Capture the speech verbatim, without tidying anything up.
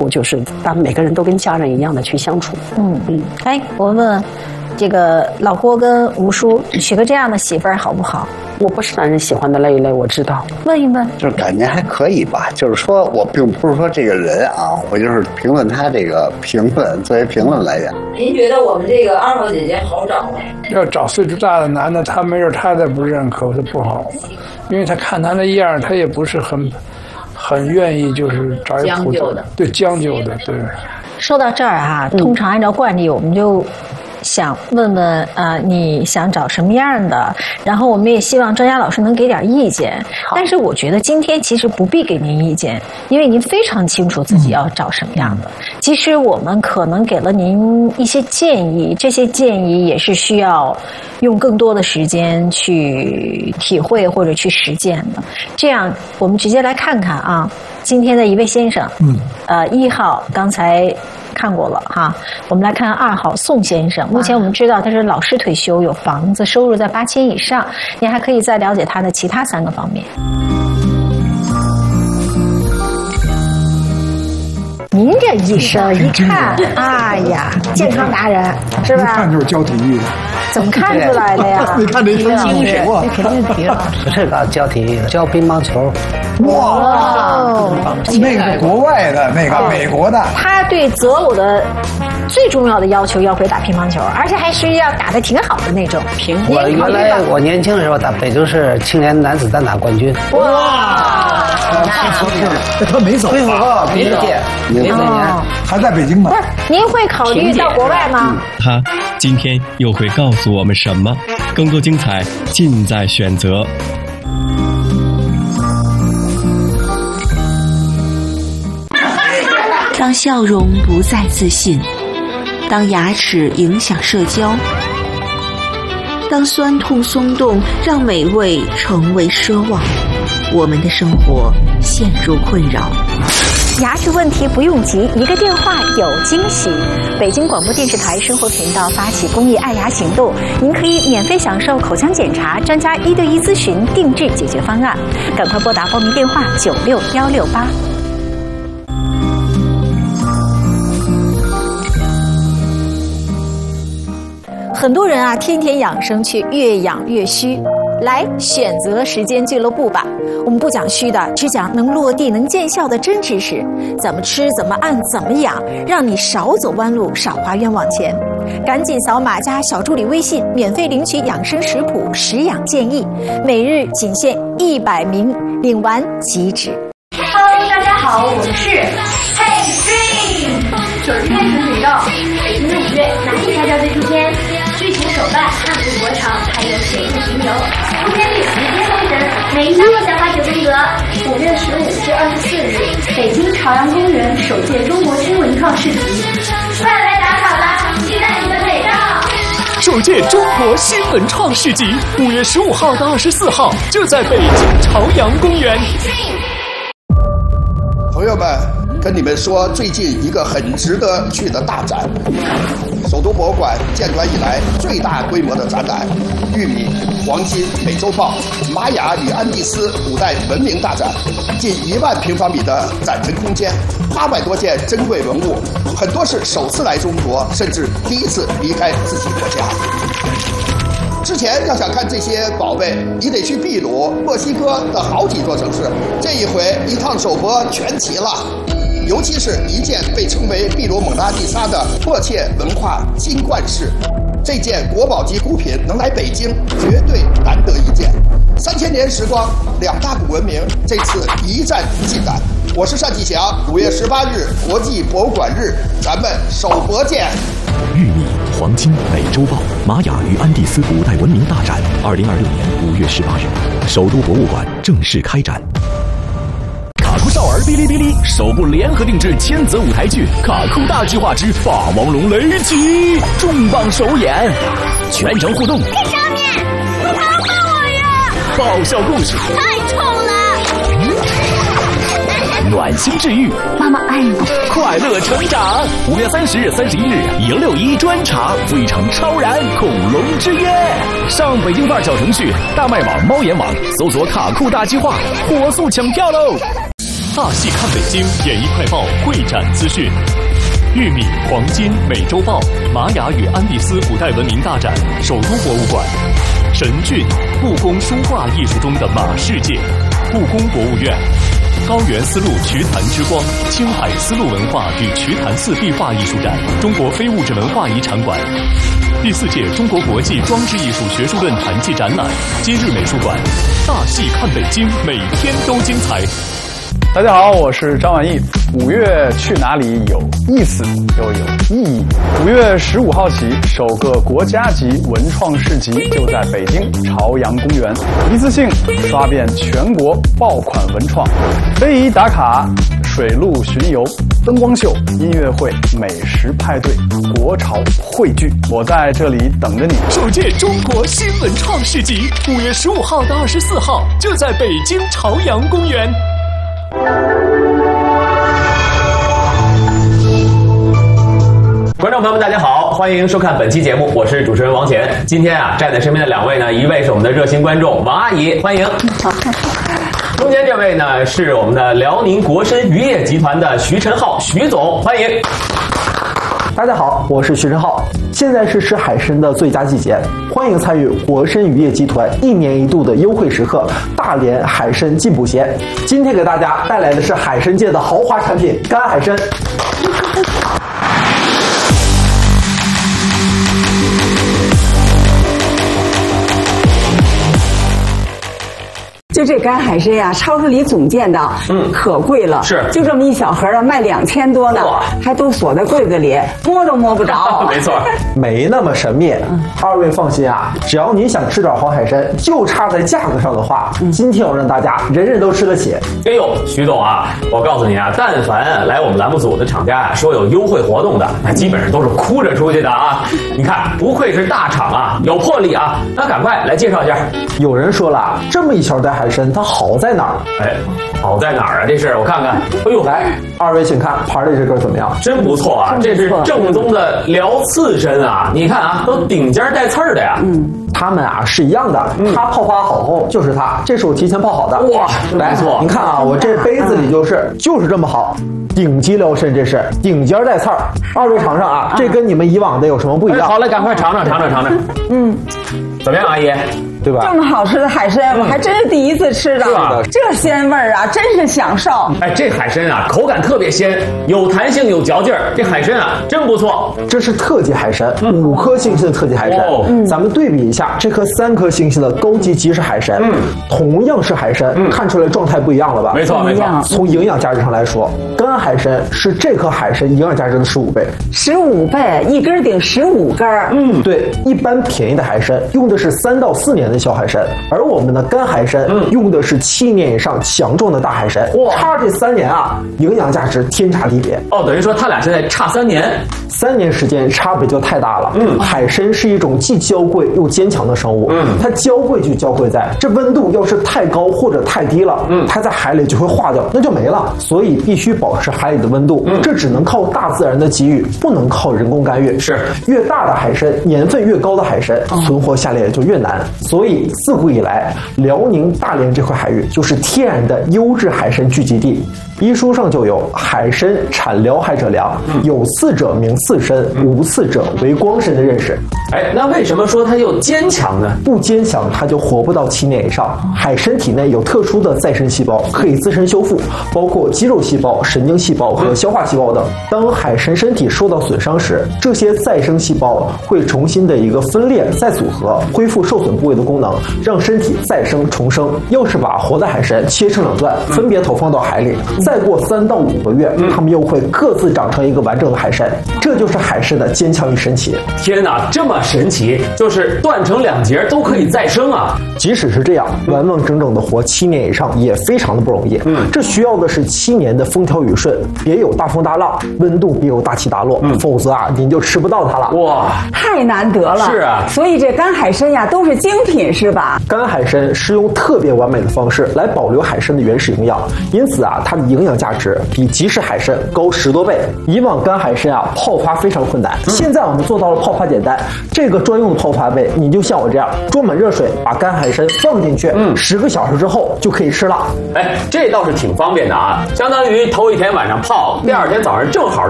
图就是让每个人都跟家人一样的去相处。 嗯嗯，哎，我问问这个老郭跟吴叔，娶个这样的媳妇儿好不好？ 我不是男人喜欢的那一类，我知道。 问一问， 就是感觉还可以吧。就是说我并不是说这个人啊，我就是评论他这个评论，作为评论来讲。 您觉得我们这个二号姐姐好找吗？ 要找岁数大的男的，他没准他再不认可，他不好，因为他看他那样，他也不是很很愿意，就是找一个将就的， 对将就的，对。 说到这儿啊，通常按照惯例，我们就想问问啊、呃，你想找什么样的？然后我们也希望专家老师能给点意见。但是我觉得今天其实不必给您意见，因为您非常清楚自己要找什么样的。其实我们可能给了您一些建议，这些建议也是需要用更多的时间去体会或者去实践的。这样，我们直接来看看啊，今天的一位先生，嗯，呃，一号刚才看过了哈，我们来看二号宋先生。目前我们知道他是老师退休，有房子，收入在八千以上。您还可以再了解他的其他三个方面。您这一生一看，哎呀，健康达人是吧？ 一看就是教体育的。 怎么看出来的呀？ 你看这身精神， 你肯定体育老师是搞教体育的，教乒乓球。 哇，那个是国外的，那个美国的。 他对择偶的最重要的要求要会打乒乓球，而且还是要打得挺好的那种。 我原来我年轻的时候打北京市青年男子单打冠军。 哇！ 他没走， 恢复后第一届，零四年还在北京呢。 不是，您会考虑到国外吗？ 他今天又会告诉我们什么？更多精彩尽在选择。 当笑容不再自信，当牙齿影响社交，当酸痛松动让美味成为奢望，我们的生活陷入困扰。 牙齿问题不用急，一个电话有惊喜。北京广播电视台生活频道发起公益爱牙行动，您可以免费享受口腔检查、专家一对一咨询、定制解决方案。赶快拨打报名电话九六幺六八。很多人啊，天天养生，却越养越虚。来选择时间俱乐部吧，我们不讲虚的，只讲能落地能见效的真知识。怎么吃，怎么按，怎么养，让你少走弯路，少花冤枉钱。赶紧扫码加小助理微信，免费领取养生食谱、食养建议，每日仅限一百名，领完即止。 Hello， 大家好，我们是 Hey Dream。手机电子宇宙，北京的五月哪里才叫最出天？剧情手办、汉服国潮，还有水陆巡游，空间历史接风神，每一张都想花九宫格。五月十五至二十四日，北京朝阳公园首届中国新文创市集，快来打卡吧！期待你的美照。 首届中国新文创市集，五月十五号到二十四号，就在北京朝阳公园。 朋友们，跟你们说最近一个很值得去的大展，首都博物馆建馆以来最大规模的展览——玉米、黄金、美洲豹、玛雅与安第斯古代文明大展，近一万平方米的展陈空间，八百多件珍贵文物，很多是首次来中国，甚至第一次离开自己国家。之前要想看这些宝贝，你得去秘鲁、墨西哥的好几座城市，这一回一趟首博全齐了。尤其是一件被称为秘鲁蒙娜丽莎的迫切文化金冠饰，这件国宝级古品能来北京，绝对难得一见。三千年时光，两大古文明，这次一战尽展。我是单霁翔，五月十八日国际博物馆日，咱们首博见。 玉米、黄金、美洲豹、玛雅与安第斯古代文明大展，二零二六年五月十八日，首都博物馆正式开展。 卡酷少儿哔哩哔哩首部联合定制千泽舞台剧《卡酷大计划之霸王龙雷击》重磅首演，全程互动。 在上面，你好棒我呀！ 爆笑故事， 太丑了。 暖心治愈， 妈妈爱你， 快乐成长。五月三十日、三十一日，赢六一专场《非常超然恐龙之约》，上北京范儿小程序、大麦网、猫眼网搜索“卡酷大计划”，火速抢票喽！ 大戏看北京演艺快报会展资讯。玉米、黄金、美洲豹、玛雅与安第斯古代文明大展首都博物馆。神骏，故宫书画艺术中的马世界。故宫博物院。高原丝路瞿昙之光，青海丝路文化与瞿昙寺壁画艺术展，中国非物质文化遗产馆。第四届中国国际装置艺术学术论坛暨展览，今日美术馆。大戏看北京，每天都精彩。 大家好，我是张晚意。五月去哪里有意思又有意义。五月十五号起，首个国家级文创市集就在北京朝阳公园，一次性刷遍全国爆款文创，非遗打卡、水陆巡游、灯光秀、音乐会、美食派对、国潮汇聚，我在这里等着你。 首届中国新文创市集，五月十五号到二十四号就在北京朝阳公园。 观众朋友们，大家好，欢迎收看本期节目，我是主持人王乾。今天啊，站在身边的两位呢，一位是我们的热心观众王阿姨，欢迎。中间这位呢，是我们的辽宁国参渔业集团的徐晨浩徐总，欢迎。 大家好，我是徐晨浩。现在是吃海参的最佳季节，欢迎参与国参渔业集团一年一度的优惠时刻——大连海参进补节。今天给大家带来的是海参界的豪华产品——干海参。 就这干海参呀，超市里总见到，嗯，可贵了， 是， 就这么一小盒啊，卖两千多呢，还都锁在柜子里，摸都摸不着。 没错， 没那么神秘。嗯、二位放心啊，只要您想吃点黄海参，就差在价格上的话，嗯、今天我让大家人人都吃得起。 哎呦，徐总啊，我告诉你啊，但凡来我们栏目组的厂家啊，说有优惠活动的，那基本上都是哭着出去的啊。你看，不愧是大厂啊，有魄力啊。那赶快来介绍一下。 有人说了，这么一小袋海参，它好在哪儿？ 哎，好在哪儿啊？这是我看看。哎呦， 来，二位请看盘里这根怎么样？ 真不错啊！这是正宗的辽刺参啊！你看啊，都顶尖带刺儿的呀。 嗯，它们啊是一样的，嗯、它泡发好后就是它，这是我提前泡好的。 哇， 来， 不错！ 您看啊，我这杯子里就是、嗯、就是这么好。顶级辽参，这是顶尖带刺儿。二位尝尝啊，这跟你们以往的有什么不一样？ 哎、好嘞，赶快尝尝尝尝尝尝。 嗯， 怎么样，阿姨？ 对吧？ 这么好吃的海参，我还真是第一次吃的。 是吧？ 这鲜味儿啊，真是享受。 哎，这海参啊，口感特别鲜，有弹性，有嚼劲儿。这海参啊，真不错。 这是特级海参，嗯、五颗星星的特级海参。哦、嗯，咱们对比一下，这颗三颗星星的高级即食海参，嗯，同样是海参，嗯、看出来状态不一样了吧？ 没错，没错。 从营养价值上来说，干海参是这颗海参营养价值的十五倍。 十五倍，一根顶十五根。 嗯，对，一般便宜的海参用的是三到四年的小海参。而我们的干海参、嗯、用的是七年以上强壮的大海参，哇，差这三年啊，营养价值天差地别。 哦，等于说他俩现在差三年， 三年时间差别就太大了。嗯，海参是一种既娇贵又坚强的生物。嗯，它娇贵就娇贵在这温度要是太高或者太低了，嗯，它在海里就会化掉，那就没了。所以必须保持海里的温度，嗯，这只能靠大自然的给予，不能靠人工干预。 是， 越大的海参，年份越高的海参，嗯、存活下来也就越难。所以。自古以来，辽宁大连这块海域就是天然的优质海参聚集地。医书上就有海参产辽海者良，有刺者名刺参，无刺者为光参的认识。 哎，那为什么说它又坚强呢？ 不坚强，它就活不到七年以上。海参体内有特殊的再生细胞，可以自身修复，包括肌肉细胞、神经细胞和消化细胞等。当海参身体受到损伤时，这些再生细胞会重新的一个分裂再组合，恢复受损部位的功能，让身体再生重生。要是把活的海参切成两段，分别投放到海里，再过三到五个月，它们又会各自长成一个完整的海参。这就是海参的坚强与神奇。 天哪，这么神奇，就是断成两截都可以再生啊！ 即使是这样，完完整整的活七年以上也非常的不容易。嗯，这需要的是七年的风调雨顺，别有大风大浪，温度别有大起大落，嗯、否则啊，您就吃不到它了。 哇， 太难得了。 是啊， 所以这干海参呀都是精品，是吧？ 干海参是用特别完美的方式来保留海参的原始营养，因此啊，它的营营养价值比即食海参高十多倍。以往干海参啊泡发非常困难，现在我们做到了泡发简单。这个专用的泡发杯，你就像我这样装满热水，把干海参放进去，嗯，十个小时之后就可以吃了。 哎，这倒是挺方便的啊，相当于头一天晚上泡，第二天早上正好